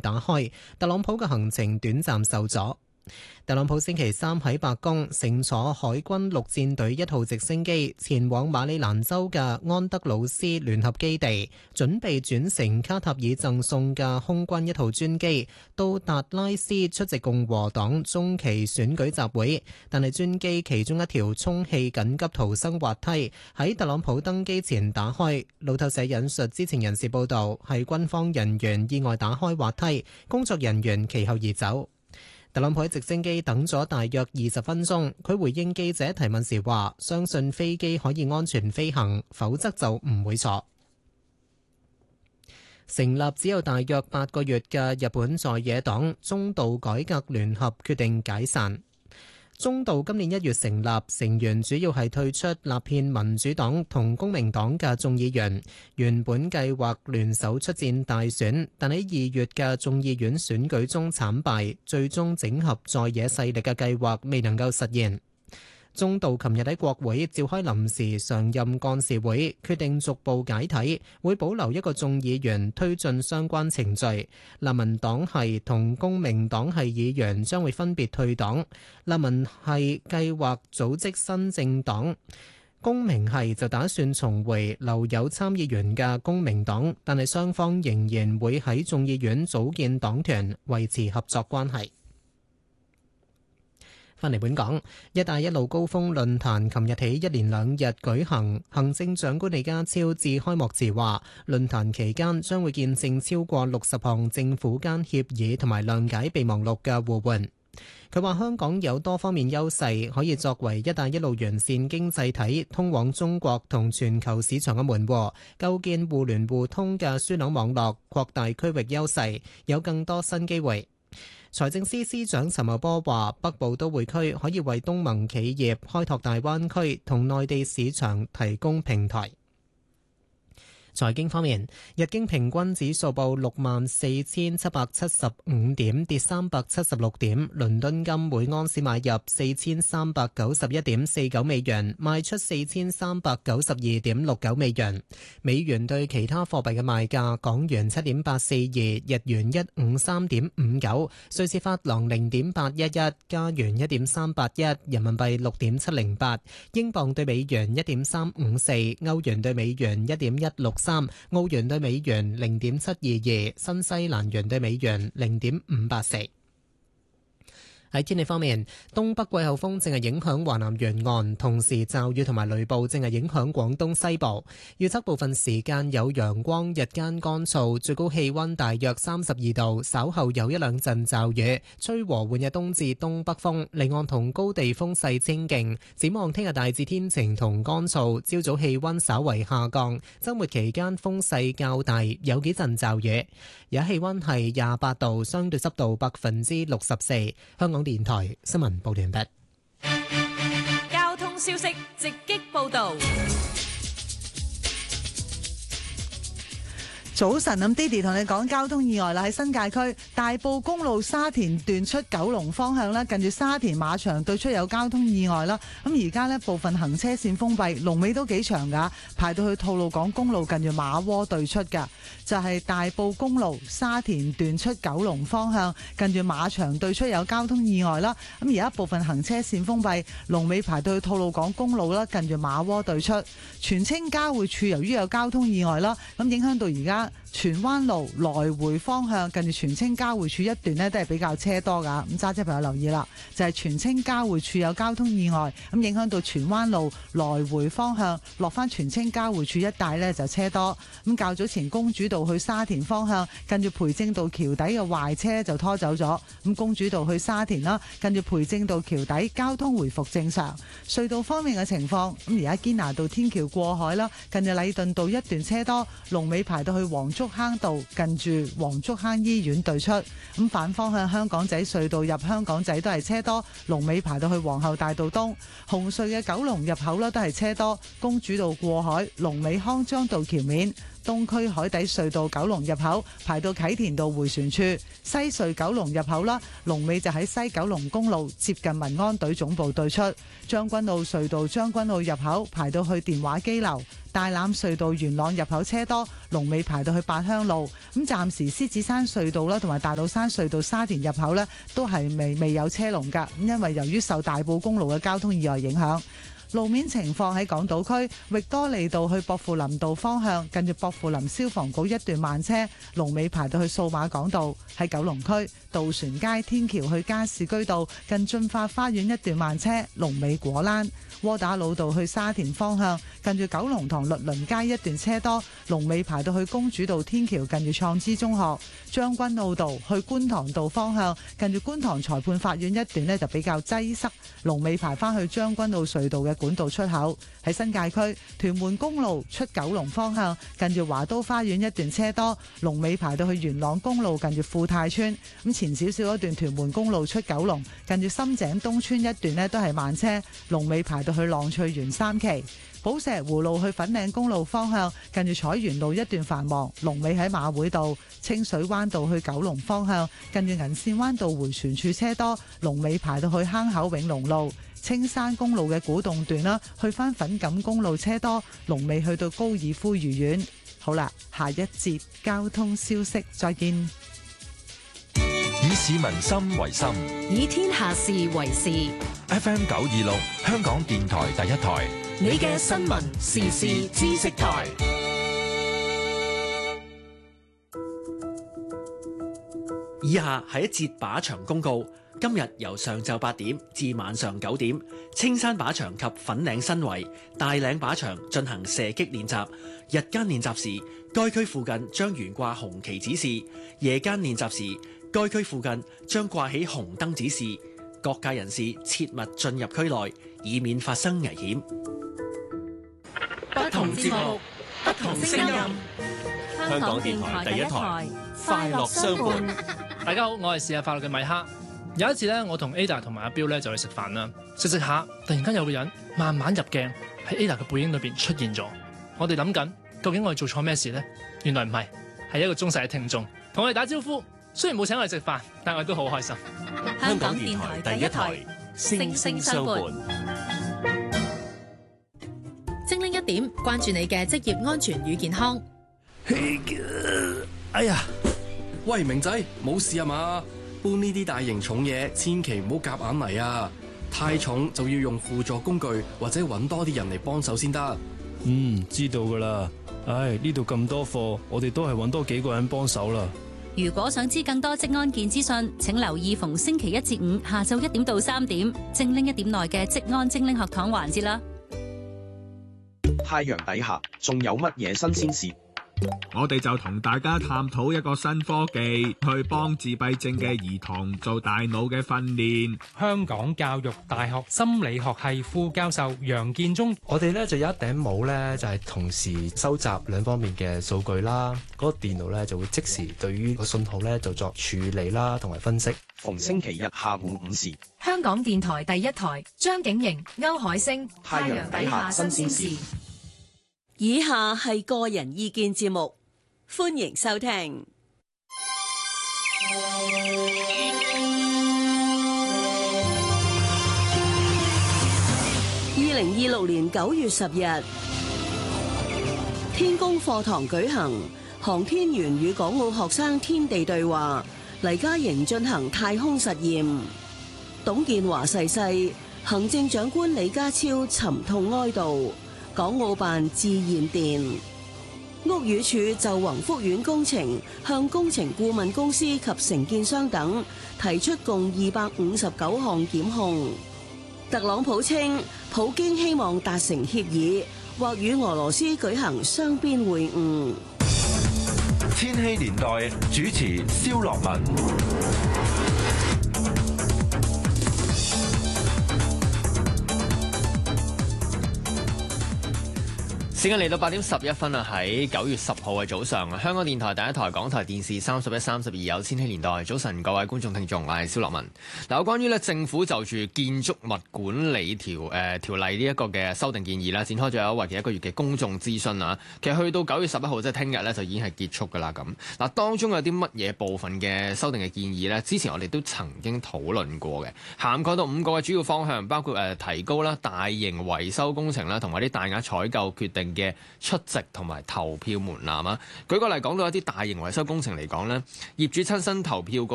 打開，特朗普嘅行程短暫受阻。特朗普星期三喺白宮乘坐海軍陸戰隊1號直升機前往馬里蘭州嘅安德魯斯聯合基地，準備轉乘卡塔爾贈送嘅空軍1號專機到達拉斯出席共和黨中期選舉集會。但係專機其中一條充氣緊急逃生滑梯喺特朗普登機前打開。路透社引述知情人士報道，係軍方人員意外打開滑梯，工作人員其後移走。特朗普喺直升機等咗大約20分鐘，佢回應記者提問時話：相信飛機可以安全飛行，否則就唔會坐。成立只有大約8個月嘅日本在野黨中道改革聯合決定解散。中道今年1月成立，成員主要係退出立憲民主黨同公明黨嘅眾議員，原本計劃聯手出戰大選，但喺2月嘅眾議院選舉中慘敗，最終整合在野勢力嘅計劃未能夠實現。中道琴日喺國會召開臨時常任幹事會，決定逐步解體，會保留1個眾議員推進相關程序。立民黨系同公明黨系議員將會分別退黨。立民系計劃組織新政黨，公明系就打算重回留有參議員嘅公明黨，但係雙方仍然會喺眾議院組建黨團，維持合作關係。返嚟本港，一帶一路高峰論壇琴日起1連2日舉行，行政長官李家超致開幕詞話，論壇期間將會見證超過60項政府間協議同埋諒解備忘錄嘅互換。佢話香港有多方面優勢，可以作為一帶一路完善經濟體通往中國同全球市場嘅門戶，構建互聯互通嘅樞紐網絡，擴大區域優勢，有更多新機會。財政司司長陳茂波話，北部都會區可以為東盟企業開拓大灣區同內地市場提供平台。財經方面，日經平均指數報64,775點，跌376點。倫敦金每安士買入4,391.49美元，賣出4,392.69美元。美元對其他貨幣嘅賣價：港元7.842，日元153.59，瑞士法郎0.811，加元1.381，人民幣6.708，英鎊對美元1.354，歐元對美元1.163。澳元對美元0.722，新西蘭元對美元0.584。喺天氣方面，東北季候風正係影響華南沿岸，同時驟雨同埋雷暴正係影響廣東西部。預測部分時間有陽光，日間乾燥，最高氣溫大約32度。稍後有1-2陣驟雨，吹和緩嘅東至東北風，離岸同高地風勢清勁。展望聽日大致天晴同乾燥，朝早氣溫稍為下降。週末期間風勢較大，有幾陣驟雨。而家氣溫係28度，相對濕度64%。香港電台新聞報道完畢。 交通消息直擊報道。 早晨，咁 Didi 同你講交通意外啦，喺新界區大埔公路沙田段出九龍方向啦，近住沙田馬場對出有交通意外啦。咁而家呢部分行車線封閉，龍尾都幾長噶，排到去吐露港公路近住馬窩對出噶，就係大埔公路沙田段出九龍方向近住馬場對出有交通意外啦。咁而家部分行車線封閉，龍尾排到去吐露港公路啦，近住馬窩對出。荃青交匯處由於有交通意外啦，咁影響到而家荃灣路來回方向近住荃青交匯處一段呢都係比較車多噶，咁揸車朋友留意啦，就係荃青交匯處有交通意外，咁影響到荃灣路來回方向落翻荃青交匯處一帶呢就車多。咁較早前公主道去沙田方向近住培正道橋底嘅壞車就拖走咗，咁公主道去沙田啦，近住培正道橋底交通回復正常。隧道方面嘅情況，咁而家堅拿道天橋過海啦，近住禮頓道一段車多，龍尾排到去黃竹坑道近住黃竹坑醫院對出。咁反方向香港仔隧道入香港仔都係車多，龍尾排到去皇后大道東。紅隧嘅九龍入口啦都係車多，公主道過海龍尾康莊道橋面。 東區海底隧道九龍入口排到啟田道迴旋處，西隧九龍入口啦，龍尾就喺西九龍公路接近民安隊總部對出，將軍澳隧道將軍澳入口排到去電話機樓，大欖隧道元朗入口車多，龍尾排到去八鄉路。咁暫時獅子山隧道啦，同埋大老山隧道沙田入口呢，都係未有車龍㗎。咁因為由於受大埔公路嘅交通意外影響。路面情況喺港島區域多利道去薄扶林道方向，近住薄扶林消防局一段慢車，龍尾排到去數碼港道；喺九龍區渡船街天橋去加士居道近進發花園一段慢車，龍尾果欄；窩打老道去沙田方向，近住九龍塘律倫街一段車多，龍尾排到去公主道天橋近住創知中學；將軍澳道去觀塘道方向，近住觀塘裁判法院一段呢就比較擠塞，龍尾排返去將軍澳隧道嘅管道出口。喺新界區屯門公路出九龍方向，近住華都花園一段車多，龍尾排到去元朗公路近住富泰村。咁前少少一段屯門公路出九龍，近住深井東村一段呢都係慢車，龍尾排到去浪翠園三期。寶石湖路去粉嶺公路方向，近住彩園路一段繁忙，龍尾喺馬會道；清水灣道去九龍方向，近住銀線灣道迴旋處車多，龍尾排到去坑口永隆路；青山公路嘅古洞段啦，去返粉錦公路車多，龍尾去到高爾夫御苑。好啦，下一節交通消息，再見。 以市民心為心， 以天下事為事。 FM 926香港電台第一台， 你嘅新聞時事知識台。 以下係一節靶場公告。今日由上晝8點至晚上9點，青山靶場及粉嶺新圍、大嶺靶場進行射擊練習。日間練習時，該區附近將懸掛紅旗指示；夜間練習時，該區附近將掛起紅燈指示。各界人士切勿進入區內，以免發生危險。 不同節目，不同聲音。香港電台第一台，快樂相伴。 大家好，我係試下快樂嘅米哈。有一次咧，我同 Ada 同埋阿 Bill 咧就去食飯啦，食下，突然間有個人慢慢入鏡喺 Ada 嘅背影裏邊出現咗。我哋諗緊，究竟我哋做錯咩事呢？原來唔係，係一個忠實嘅聽眾同我哋打招呼。雖然冇請我哋食飯，但我哋都好開心。 香港電台第一台，聲聲相伴。精靈一點，關注你嘅職業安全與健康。 哎呀，喂，明仔，冇事啊嘛？搬呢啲大型重嘢，千祈唔好夾硬嚟啊！太重就要用輔助工具，或者揾多啲人嚟幫手先得。 知道噶啦。唉，呢度咁多貨，我哋都係揾多幾個人幫手啦。 如果想知更多職安健資訊，請留意逢星期1至5下晝1點到3點，精靈一點內嘅職安精靈學堂環節啦。 太陽底下仲有乜嘢新鮮事？ 我哋就同大家探討一個新科技，去幫自閉症嘅兒童做大腦嘅訓練。 香港教育大學心理學系副教授楊建忠， 我哋咧就有一頂帽咧，就係同時收集兩方面嘅數據啦。嗰個電腦咧就會即時對於個信號咧就作處理啦，同埋分析。 逢星期日下午5時， 香港電台第一台，張景瑩、歐海星，太陽底下新鮮事。 以下係個人意見節目，歡迎收聽。2026年9月10日，天宮課堂舉行航天員與港澳學生天地對話，黎嘉瑩進行太空實驗。董建華逝世，行政長官李家超沉痛哀悼。港澳辦致唁電。屋宇署就宏福苑工程向工程顧問公司及承建商等提出共259項檢控。特朗普稱，普京希望達成協議，或與俄羅斯舉行雙邊會晤。 千禧年代主持蕭樂文。 時間嚟到8:11啊！喺9月10號嘅早上，香港電台第一台、港台電視31、32有千禧年代。早晨，各位觀眾聽眾，我係蕭樂文。嗱，有關於咧政府就住建築物管理條例呢一個嘅修訂建議啦，展開咗為期1個月嘅公眾諮詢啊。其實去到9月11號，即係聽日咧就已經係結束㗎啦。咁嗱，當中有啲乜嘢部分嘅修訂嘅建議呢？之前我哋都曾經討論過嘅，涵蓋到5個嘅主要方向，包括提高啦大型維修工程啦，同埋啲大額採購決定嘅出席同埋投票門檻啊！舉個例講到一啲大型維修工程嚟講咧，業主親身投票